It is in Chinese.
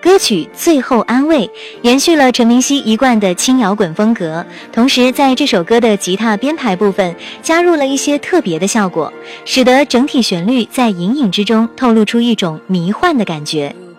歌曲《最后安慰》延续了陈明熙一贯的轻摇滚风格，同时在这首歌的吉他编排部分加入了一些特别的效果，使得整体旋律在隐隐之中透露出一种迷幻的感觉。